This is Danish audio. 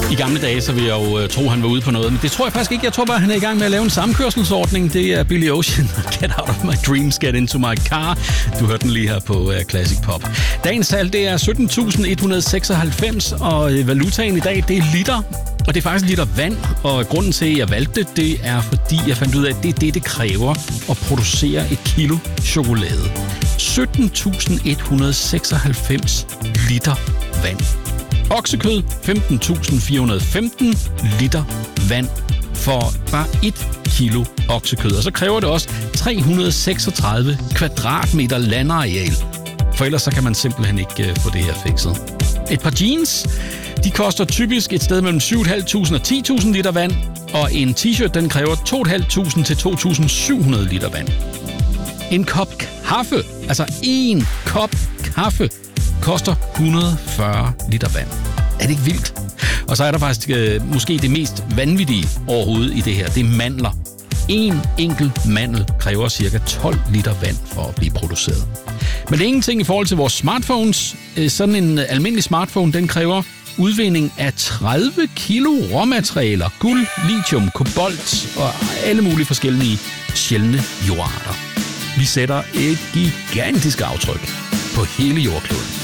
I gamle dage, så vil jeg jo tro, han var ude på noget, men det tror jeg faktisk ikke. Jeg tror bare, han er i gang med at lave en samkørselsordning. Det er Billy Ocean, Get Out of My Dreams, Get Into My Car. Du hørte den lige her på Classic Pop. Dagens tal, det er 17.196, og valutaen i dag, det er liter. Og det er faktisk liter vand, og grunden til, at jeg valgte det, er fordi jeg fandt ud af, at det er det kræver at producere et kilo chokolade. 17.196 liter vand. Oksekød, 15.415 liter vand for bare 1 kilo oksekød. Og så kræver det også 336 kvadratmeter landareal. For ellers så kan man simpelthen ikke få det her fikset. Et par jeans, de koster typisk et sted mellem 7.500 og 10.000 liter vand. Og en t-shirt, den kræver 2.500 til 2.700 liter vand. En kop kaffe, altså en kop kaffe, koster 140 liter vand. Er det ikke vildt? Og så er der faktisk måske det mest vanvittige overhovedet i det her. Det er mandler. En enkelt mandel kræver cirka 12 liter vand for at blive produceret. Men det er ingenting i forhold til vores smartphones. Sådan en almindelig smartphone, den kræver udvinding af 30 kilo råmaterialer. Guld, lithium, kobolt og alle mulige forskellige sjældne jordarter. Vi sætter et gigantisk aftryk på hele jordkloden.